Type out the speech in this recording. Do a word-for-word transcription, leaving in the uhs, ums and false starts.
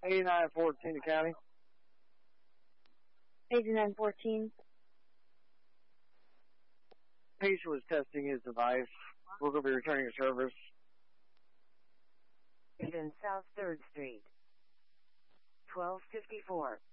eighty-nine fourteen to county. eighty-nine fourteen. Patient was testing his device. We're going to be returning to service. Eden South third Street. twelve fifty-four.